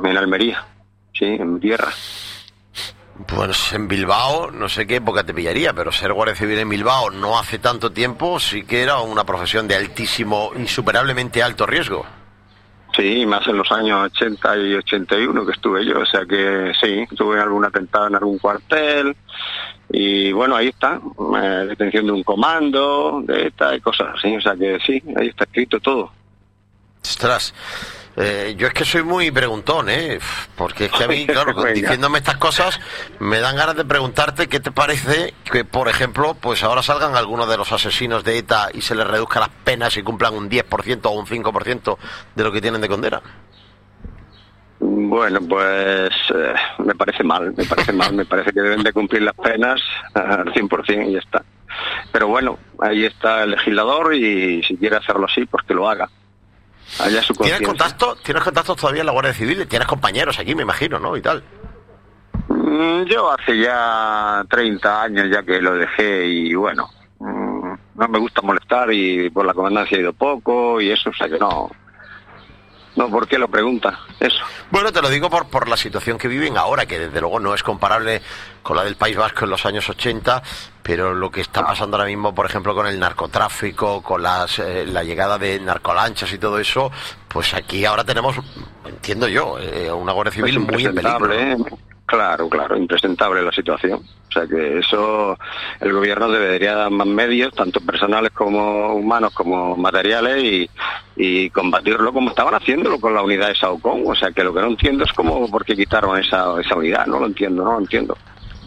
en Almería, sí, en mi tierra. Pues en Bilbao, no sé qué época te pillaría, pero ser guardia civil en Bilbao no hace tanto tiempo sí que era una profesión de altísimo, insuperablemente alto riesgo. Sí, más en los años 80 y 81 que estuve yo, o sea que sí, tuve algún atentado en algún cuartel y bueno, ahí está, detención de un comando, de esta y cosas así, o sea que sí, ahí está escrito todo. Ostras, yo es que soy muy preguntón, porque es que a mí, claro, diciéndome estas cosas, me dan ganas de preguntarte qué te parece que, por ejemplo, pues ahora salgan algunos de los asesinos de ETA y se les reduzcan las penas y cumplan un 10% o un 5% de lo que tienen de condena. Bueno, pues me parece mal, me parece que deben de cumplir las penas al 100% y ya está. Pero bueno, ahí está el legislador y si quiere hacerlo así, pues que lo haga. Allá su conciencia. ¿Tienes contactos todavía en la Guardia Civil? ¿Tienes compañeros aquí, me imagino, no? Y tal. Yo hace ya 30 años ya que lo dejé y bueno, no me gusta molestar y por la comandancia he ido poco y eso, o sea que no, ¿por qué lo pregunta? Eso. Bueno, te lo digo por la situación que viven ahora, que desde luego no es comparable con la del País Vasco en los años 80, pero lo que está pasando ahora mismo, por ejemplo, con el narcotráfico, con la llegada de narcolanchas y todo eso, pues aquí ahora tenemos, entiendo yo, una Guardia Civil muy en peligro. Claro, impresentable la situación. O sea que eso, el gobierno debería dar más medios, tanto personales como humanos, como materiales, y combatirlo como estaban haciéndolo con la unidad de Saocón. O sea que lo que no entiendo es cómo, por qué quitaron esa unidad. No lo entiendo.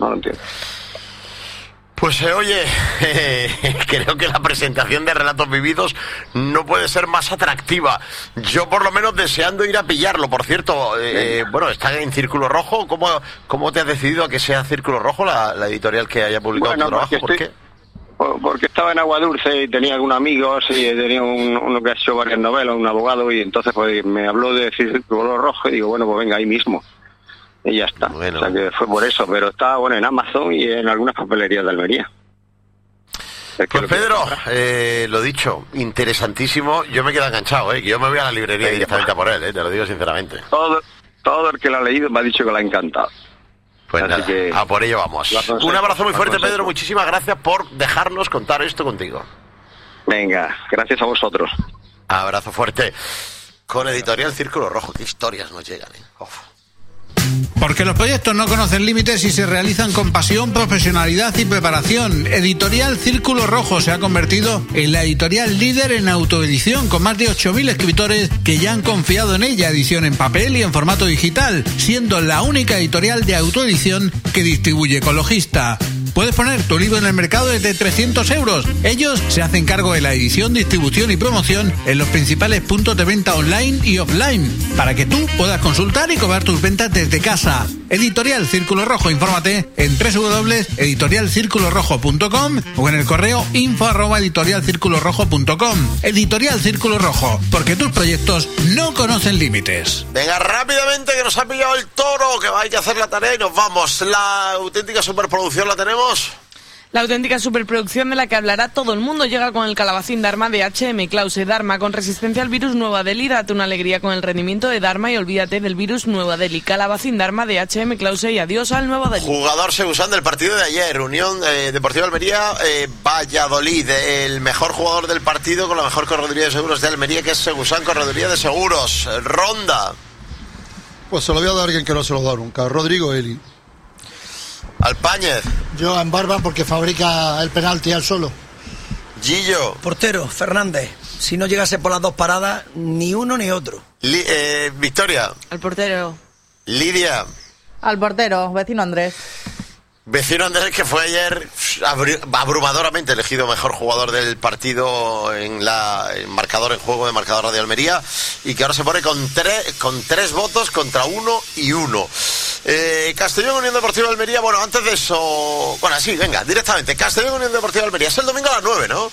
Pues oye, creo que la presentación de Relatos Vividos no puede ser más atractiva. Yo por lo menos deseando ir a pillarlo. Por cierto, bueno, está en Círculo Rojo. ¿Cómo te has decidido a que sea Círculo Rojo la editorial que haya publicado tu trabajo? ¿Por qué? Porque estaba en Agua Dulce y tenía algunos amigos y tenía uno que ha hecho varias novelas, un abogado, y entonces pues me habló de Círculo Rojo y digo, bueno, pues venga, ahí mismo. Y ya está. Bueno. O sea que fue por eso, pero está bueno en Amazon y en algunas papelerías de Almería. Pues Pedro, lo dicho, interesantísimo. Yo me quedo enganchado, que yo me voy a la librería directamente a por él, te lo digo sinceramente. Todo el que lo ha leído me ha dicho que lo ha encantado. Pues así nada, que a por ello vamos. Un abrazo muy fuerte, Pedro, muchísimas gracias por dejarnos contar esto contigo. Venga, gracias a vosotros. Abrazo fuerte. Con Editorial Círculo Rojo, qué historias nos llegan, Porque los proyectos no conocen límites y se realizan con pasión, profesionalidad y preparación. Editorial Círculo Rojo se ha convertido en la editorial líder en autoedición, con más de 8.000 escritores que ya han confiado en ella, edición en papel y en formato digital, siendo la única editorial de autoedición que distribuye Ecologista. Puedes poner tu libro en el mercado desde 300 euros. Ellos se hacen cargo de la edición, distribución y promoción en los principales puntos de venta online y offline, para que tú puedas consultar y cobrar tus ventas desde casa. Editorial Círculo Rojo, infórmate en www.editorialcirculorrojo.com o en el correo info@editorialcirculorrojo.com. Editorial Círculo Rojo, porque tus proyectos no conocen límites. Venga, rápidamente, que nos ha pillado el toro, que hay que hacer la tarea y nos vamos. La auténtica superproducción la tenemos. La auténtica superproducción de la que hablará todo el mundo llega con el calabacín Dharma de H.M. Klause. Dharma con resistencia al virus Nueva Delhi. Date una alegría con el rendimiento de Dharma y olvídate del virus Nueva Delhi. Calabacín Dharma de H.M. Klause y adiós al Nueva Delhi. Jugador Segusán del partido de ayer. Unión Deportiva Almería, Valladolid. El mejor jugador del partido con la mejor correduría de seguros de Almería, que es Segusán, correduría de seguros. Ronda. Pues se lo voy a dar a alguien que no se lo da nunca. Rodrigo Eli. Alpáñez. Yo en Barba porque fabrica el penalti al solo. Gillo. Portero, Fernández. Si no llegase por las dos paradas, ni uno ni otro. Victoria. Al portero. Lidia. Al portero, vecino Andrés. Vecino Andrés, que fue ayer abrumadoramente elegido mejor jugador del partido en el marcador en juego de Marcador Radio Almería, y que ahora se pone con tres votos contra 1 y 1. Castellón Unión Deportiva Almería, bueno, antes de eso, bueno, sí, venga, directamente, Castellón Unión Deportiva Almería, es el domingo a las 9, ¿no?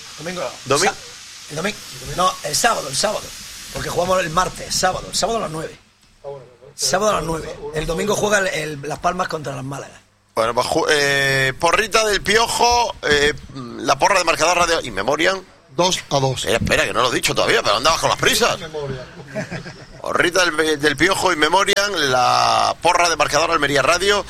El sábado, porque jugamos el martes, sábado a las 9. Sábado a las 9. El domingo juega Las Palmas contra las Málagas. Bueno, pues porrita del Piojo, la porra de Marcador Radio y Memoriam. 2-2. Espera, que no lo he dicho todavía, pero ¿dónde vas con las prisas? Rita del Piojo y Memorian, la porra de Marcador Almería Radio.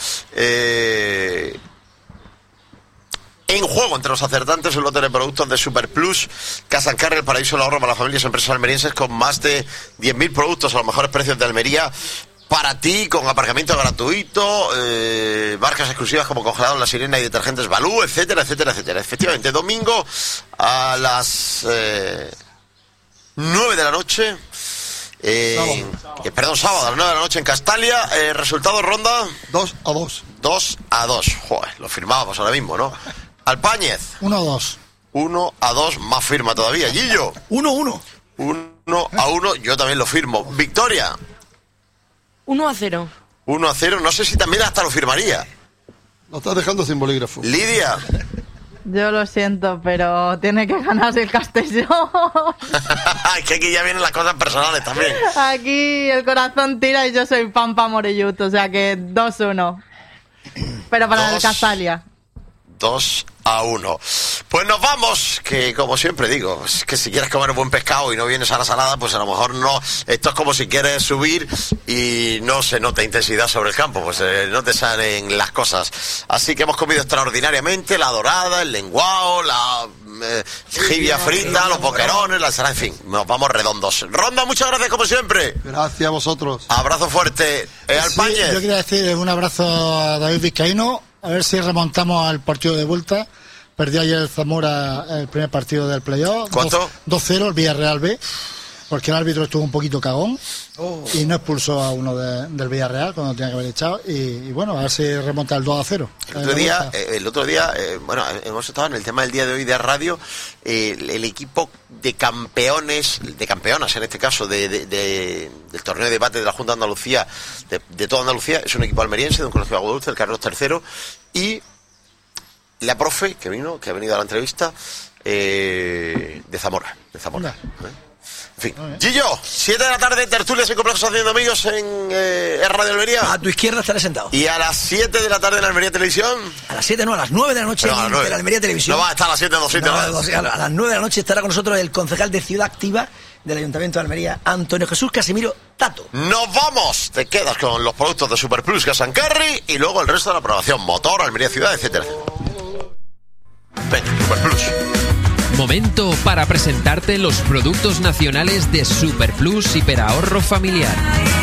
En juego entre los acertantes el lote de productos de Super Plus, Casa Encarre, el paraíso del ahorro para las familias y empresas almerienses, con más de 10.000 productos a los mejores precios de Almería para ti, con aparcamiento gratuito, marcas exclusivas como Congelador La Sirena y detergentes Balú, etcétera, etcétera, etcétera. Efectivamente, domingo a las 9 de la noche, sábado a las 9 de la noche en Castalia. Resultado, Ronda 2-2. 2-2. Joder, lo firmábamos ahora mismo, ¿no? Alpáñez 1-2. 1-2, más firma todavía. Gillo 1-1. 1-1, yo también lo firmo. Victoria 1-0. 1-0, no sé si también hasta lo firmaría. Lo estás dejando sin bolígrafo. Lidia. Yo lo siento, pero tiene que ganarse el Castellón. Es que aquí ya vienen las cosas personales también. Aquí el corazón tira y yo soy Pampa Morellut, o sea que 2-1. Pero para el Castalia. 2-1. Pues nos vamos, que como siempre digo, es que si quieres comer buen pescado y no vienes a la salada, pues a lo mejor no. Esto es como si quieres subir y no se nota intensidad sobre el campo, pues no te salen las cosas. Así que hemos comido extraordinariamente la dorada, el lenguao, la jibia frita, los boquerones, la ensalada, en fin, nos vamos redondos. Ronda, muchas gracias como siempre. Gracias a vosotros. Abrazo fuerte. Alpáñez. Sí, yo quería decir un abrazo a David Vizcaíno, a ver si remontamos al partido de vuelta. Perdió ayer el Zamora el primer partido del playoff. ¿Cuánto? 2-0 el Villarreal B, porque el árbitro estuvo un poquito cagón y no expulsó a uno del Villarreal cuando tenía que haber echado. Y bueno, a ver si remonta el 2-0. El otro día, bueno, hemos estado en el tema del día de hoy de radio. El equipo de campeones, de campeonas en este caso, del torneo de debate de la Junta de Andalucía, de toda Andalucía, es un equipo almeriense de un colegio de Agua Dulce, el Carlos III, y la profe que ha venido a la entrevista, de Zamora. En fin, Gillo, 7 de la tarde, tertulias y complejos haciendo amigos en Radio Almería. A tu izquierda estaré sentado. Y a las 7 de la tarde en Almería Televisión. A las 7 no, a las 9 de la noche en la Almería Televisión. No va a estar a las 7 2 sitios. A las 9 de la noche estará con nosotros el concejal de Ciudad Activa del Ayuntamiento de Almería, Antonio Jesús Casimiro Tato. ¡Nos vamos! Te quedas con los productos de Super Plus, Gas and Carry y luego el resto de la programación, motor, Almería Ciudad, etcétera. Venga, Super Plus. Momento para presentarte los productos nacionales de Super Plus Hiperahorro Familiar.